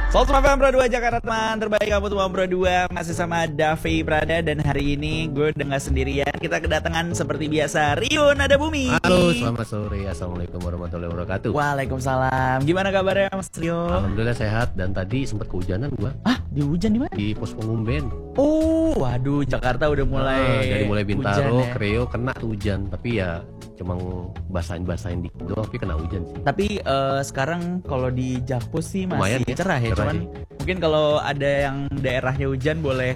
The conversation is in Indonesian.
Selamat malam Pro 2 Jakarta, teman terbaik kamu semua. Pro 2 masih sama Davi Prada. Dan hari ini gue udah gak sendirian. Kita kedatangan seperti biasa Rio Nada Bumi. Halo, selamat sore. Assalamualaikum warahmatullahi wabarakatuh. Waalaikumsalam. Gimana kabarnya Mas Rio? Alhamdulillah sehat. Dan tadi sempat kehujanan gua. Ah, di hujan di mana? Di pos pengumben. Oh, waduh, Jakarta udah mulai Dari mulai Bintaro, hujan, ya. Kreo kena tuh hujan. Tapi ya cuma basahin dikit doang, tapi kena hujan sih. Tapi sekarang kalau di Jakpus sih masih Lumayan ya, cerah ya. cerah Cuman sih. mungkin kalau ada yang daerahnya hujan boleh